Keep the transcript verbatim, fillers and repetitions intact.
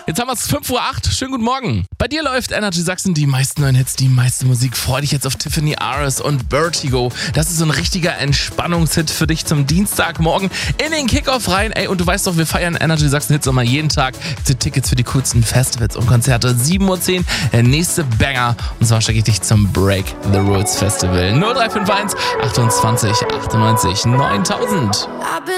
Jetzt haben wir es fünf Uhr acht. Schönen guten Morgen. Bei dir läuft Energy Sachsen, die meisten neuen Hits, die meiste Musik. Freu dich jetzt auf Tiffany Aris und Vertigo. Das ist so ein richtiger Entspannungshit für dich zum Dienstagmorgen in den Kickoff rein. Ey, und du weißt doch, wir feiern Energy Sachsen Hits immer jeden Tag. Die Tickets für die coolsten Festivals und Konzerte. sieben Uhr zehn, der nächste Banger. Und zwar stecke ich dich zum Break the Rules Festival. null drei fünf eins achtundzwanzig achtundneunzig neuntausend.